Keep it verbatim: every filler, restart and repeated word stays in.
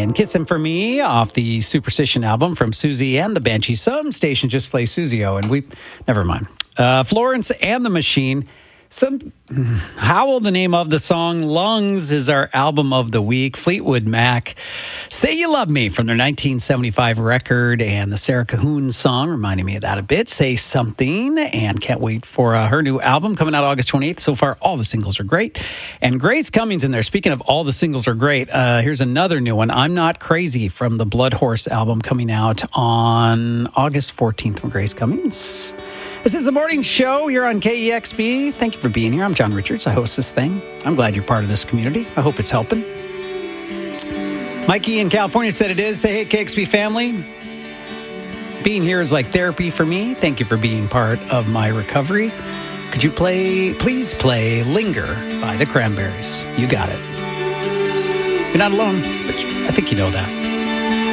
and Kiss Him For Me off the Superstition album from Susie and the Banshees. Some stations just play Susie-O, and we, never mind. Uh, Florence and the Machine. Some Howl, the name of the song. Lungs is our album of the week. Fleetwood Mac, Say You Love Me from their nineteen seventy-five record, and the Sarah Cahoon song reminding me of that a bit. Say Something, and can't wait for uh, her new album coming out August twenty-eighth. So far, all the singles are great. And Grace Cummings in there. Speaking of all the singles are great, uh, here's another new one. I'm Not Crazy from the Blood Horse album coming out on August fourteenth from Grace Cummings. This is the morning show here on K E X B. Thank you for being here. I'm John Richards. I host this thing. I'm glad you're part of this community. I hope it's helping. Mikey in California said it is. Say, hey, K X B family. Being here is like therapy for me. Thank you for being part of my recovery. Could you play, please play Linger by the Cranberries? You got it. You're not alone, but I think you know that.